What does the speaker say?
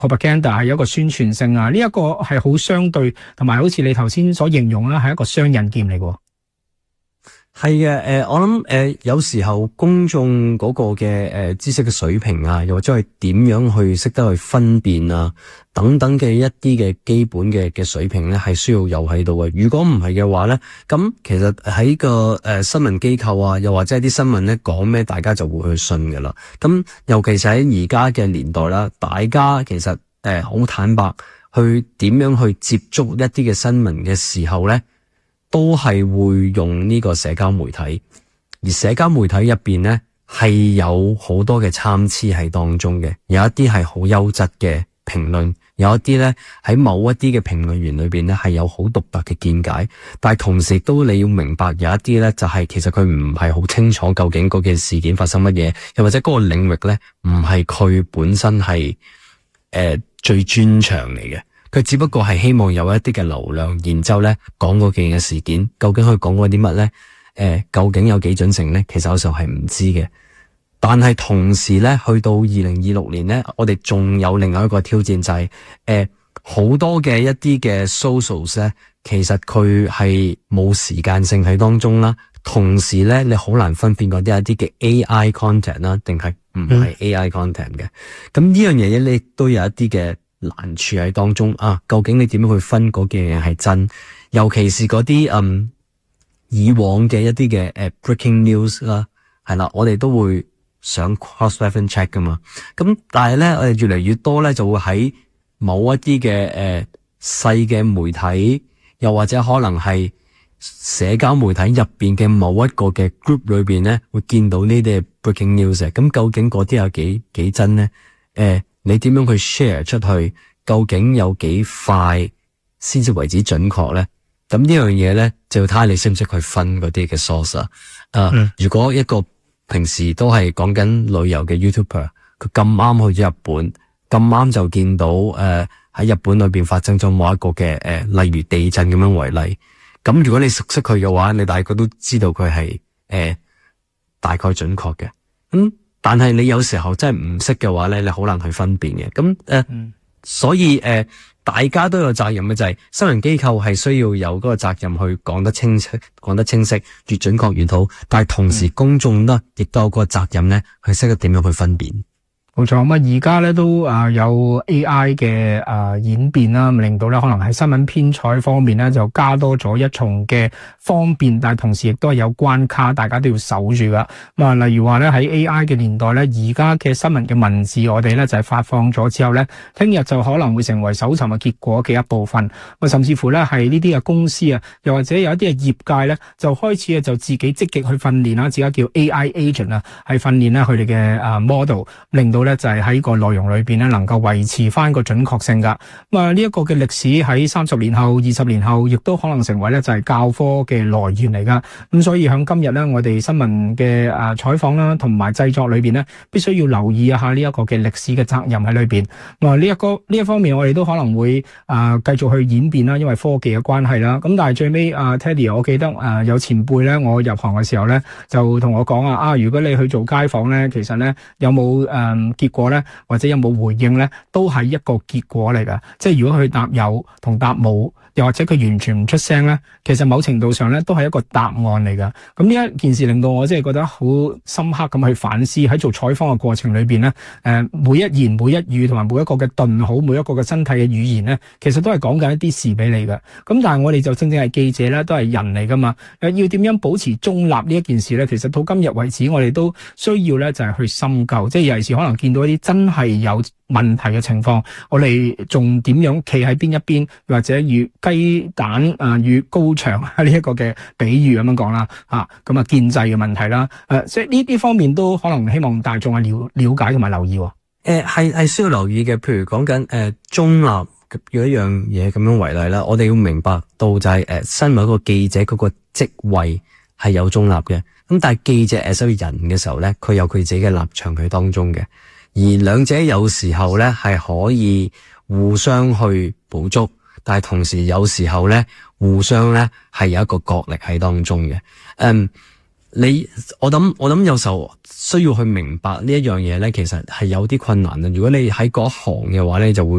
propaganda 係有一個宣傳性啊，呢一個係好相對，同埋好似你頭先所形容啦，係一個雙刃劍嚟嘅。 係嘅，我諗有時候公眾嗰個嘅知識嘅水平啊，又或者係點樣去識得去分辨啊，等等嘅一啲嘅基本嘅水平咧，係需要有喺度嘅。如果唔係嘅話咧，咁其實喺個新聞機構啊，又或者係啲新聞咧講咩，大家就會去信噶啦。咁尤其是喺而家嘅年代啦，大家其實好坦白去點樣去接觸一啲嘅新聞嘅時候咧，都係會用呢個社交媒體，而社交媒體入邊呢，係有好多嘅參差喺當中嘅，有一啲係好優質嘅評論，有一啲呢喺某一啲嘅評論員裏邊呢係有好獨特嘅見解，但係同時都你要明白有一啲呢就係其實佢唔係好清楚究竟嗰件事件發生乜嘢，又或者嗰個領域呢唔係佢本身係最專長嚟嘅。佢只不過係希望有一啲嘅流量，然之後咧講嗰件嘅事件，究竟佢講過啲乜咧？究竟有幾準成咧？其實有時候係唔知嘅。但係同時咧，去到2026年咧，我哋仲有另外一個挑戰就係好多嘅一啲嘅 socials 咧，其實佢係冇時間性喺當中啦。同時咧，你好難分辨嗰啲一啲嘅 AI content 啦，定係唔係 AI content 嘅。咁呢樣嘢咧，你都有一啲嘅難處喺當中啊，究竟你點樣去分嗰件嘢係真？尤其是嗰啲以往嘅一啲嘅breaking news 啦，係啦，我哋都會想 cross reference check 噶嘛。咁但係咧，我哋越嚟越多咧就會喺某一啲嘅細嘅媒體，又或者可能係社交媒體入邊嘅某一個嘅 group 裏邊咧，會見到呢啲 breaking news。咁究竟嗰啲有幾真咧？你點樣去 share 出去？究竟有幾快先至為之準確咧？咁呢樣嘢咧，就要睇下你識唔識去分嗰啲嘅 source 啊。如果一個平時都係講緊旅遊嘅 YouTuber，佢咁啱去咗日本，咁啱就見到喺日本裏邊發生咗某一個嘅例如地震咁樣為例。咁如果你熟悉佢嘅話，你大概都知道佢係大概準確嘅。但係你有時候真係唔識嘅話咧，你好難去分辨嘅。咁所以大家都有責任嘅，就係新聞機構係需要有嗰個責任去講得清晰，越準確越好。但係同時公眾呢亦都有嗰個責任咧，去識得點樣去分辨。 冇錯，咁而家咧都有 AI 嘅演變啦，令到咧可能喺新聞編採方面咧就加多咗一重嘅方便，但係同時亦都係有關卡，大家都要守住噶。咁例如話咧喺 AI 嘅年代咧，而家嘅新聞嘅文字我哋咧就係發放咗之後咧，聽日就可能會成為搜尋嘅結果嘅一部分。甚至乎咧係呢啲嘅公司啊，又或者有一啲嘅業界咧，就開始就自己積極去訓練啦，自己叫 AI agent 啊，係訓練咧佢哋嘅model， 令到咧就係喺個內容裏邊咧能夠維持翻個準確性噶。呢一個嘅歷史喺30年後、20年後，亦都可能成為咧就係教科嘅來源嚟噶。咁所以喺今日咧，我哋新聞嘅採訪啦，同埋製作裏邊咧，必須要留意一下呢一個嘅歷史嘅責任喺裏邊。呢一方面，我哋都可能會繼續去演變啦，因為科技嘅關係啦。咁但係最尾Teddy， 我記得有前輩咧，我入行嘅時候咧，就同我講如果你去做街訪咧，其實咧有冇結果咧，或者有冇回應咧，都係一個結果嚟噶。即係如果佢答有同答冇，又或者佢完全唔出聲咧，其實某程度上咧都係一個答案嚟噶。咁呢一件事令到我真係覺得好深刻咁去反思，喺做採訪嘅過程裏邊咧，每一言每一語同埋每一個嘅頓號，每一個嘅身體嘅語言咧，其實都係講緊一啲事俾你噶。咁但係我哋就正正係記者咧，都係人嚟噶嘛。要點樣保持中立呢一件事咧？其實到今日為止，我哋都需要咧就係去深究，即係尤其是可能見到一啲真係有問題嘅情況，我哋仲點樣企喺邊一邊，或者與雞蛋與高牆呢一個嘅比喻咁樣講啦，咁建制嘅問題啦，即係呢啲方面都可能希望大眾係了解同埋留意。 係需要留意嘅，譬如講緊中立嘅一樣嘢咁樣為例啦，我哋要明白到就係身為一個記者嗰個職位係有中立嘅，咁但係記者作為人嘅時候咧，佢有佢自己嘅立場喺當中嘅。而兩者有時候咧係可以互相去補足，但係同時有時候咧互相咧係有一個角力喺當中嘅。我諗有時候需要去明白呢一樣嘢咧，其實係有啲困難嘅。如果你喺嗰行嘅話咧，就會